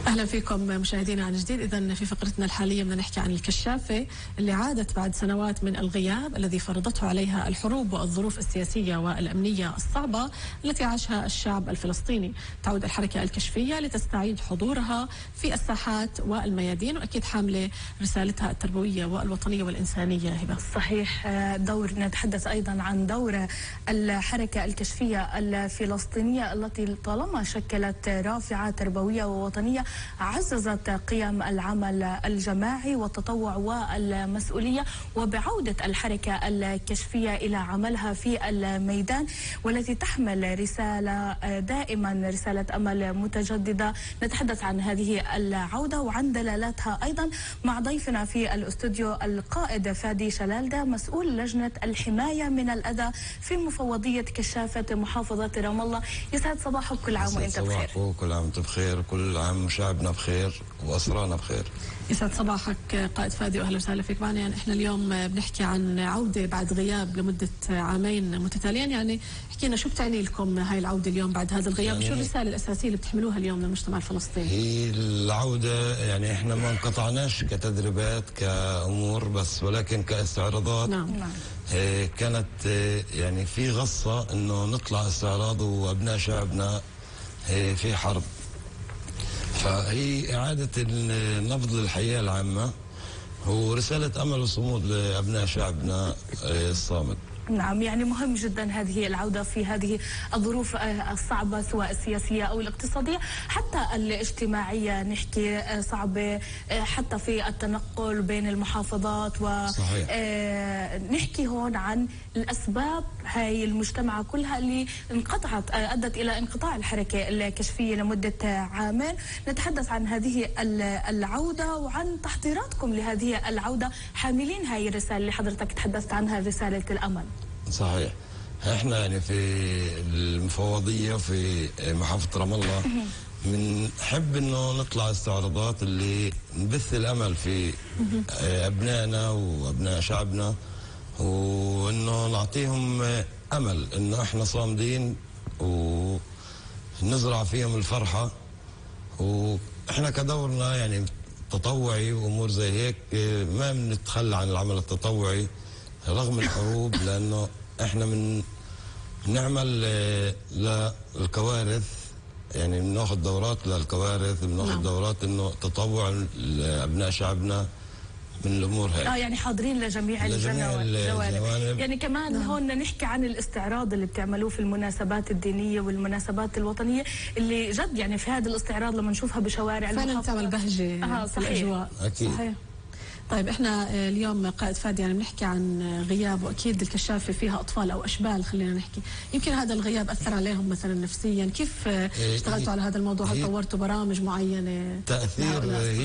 أهلا فيكم مشاهدينا عن جديد. إذن في فقرتنا الحالية بدنا نحكي عن الكشافة اللي عادت بعد سنوات من الغياب الذي فرضته عليها الحروب والظروف السياسية والأمنية الصعبة التي عاشها الشعب الفلسطيني. تعود الحركة الكشفية لتستعيد حضورها في الساحات والميادين، وأكيد حاملة رسالتها التربوية والوطنية والإنسانية. هبة، صحيح. نتحدث أيضا عن دور الحركة الكشفية الفلسطينية التي طالما شكلت رافعة تربوية ووطنية عززت قيم العمل الجماعي والتطوع والمسؤولية، وبعودة الحركة الكشفية إلى عملها في الميدان، والتي تحمل رسالة دائما، رسالة أمل متجددة. نتحدث عن هذه العودة وعن دلالاتها أيضا مع ضيفنا في الاستوديو القائد فادي شلالدة، مسؤول لجنة الحماية من الأذى في مفوضية كشافة محافظة رام الله. يسعد صباحك، كل عام وأنت بخير. كل عام وأنت بخير، كل عام شعبنا بخير وأسرانا بخير. يسعد صباحك قائد فادي، واهلا وسهلا فيك معنا. يعني احنا اليوم بنحكي عن عوده بعد غياب لمده عامين متتاليين. يعني احكينا شو بتعني لكم هاي العوده اليوم بعد هذا الغياب؟ شو الرساله الاساسيه اللي بتحملوها اليوم للمجتمع الفلسطيني؟ هي العوده، يعني احنا ما انقطعناش كتدريبات كامور بس، ولكن كاستعراضات. نعم. كانت يعني في غصه انه نطلع استعراض وابناء شعبنا في حرب، فهي إعادة النبض للحياة العامة ورسالة أمل وصمود لأبناء شعبنا الصامد. نعم، يعني مهم جدا هذه العودة في هذه الظروف الصعبة، سواء السياسية أو الاقتصادية حتى الاجتماعية. نحكي صعبة حتى في التنقل بين المحافظات، ونحكي هون عن الأسباب هاي المجتمع كلها اللي انقطعت، أدت إلى انقطاع الحركة الكشفية لمدة عامين. نتحدث عن هذه العودة وعن تحضيراتكم لهذه العودة، حاملين هاي الرسالة اللي حضرتك تحدثت عنها، رسالة الأمل. صحيح. احنا يعني في المفوضية في محافظة رام الله بنحب انه نطلع استعراضات اللي نبث الامل في ابنائنا وابناء شعبنا، وانه نعطيهم امل انه احنا صامدين ونزرع فيهم الفرحة. واحنا كدورنا يعني تطوعي وامور زي هيك ما بنتخلى عن العمل التطوعي رغم الحروب، لانه احنا بنعمل للكوارث، يعني بناخذ دورات للكوارث، بناخذ دورات انه تطوع لابناء شعبنا من الامور هاي. يعني حاضرين لجميع الجوانب. يعني كمان هون نحكي عن الاستعراض اللي بتعملوه في المناسبات الدينية والمناسبات الوطنية، اللي جد يعني في هذا الاستعراض لما نشوفها بشوارع فعلا بتعمل بهجة في الأجواء. أكيد. صحيح. طيب احنا اليوم قائد فادي يعني بنحكي عن غياب، واكيد الكشافه فيها اطفال او اشبال، خلينا نحكي، يمكن هذا الغياب اثر عليهم مثلا نفسيا. كيف اشتغلتوا على هذا الموضوع؟ هل طورتوا برامج معينه؟ تاثير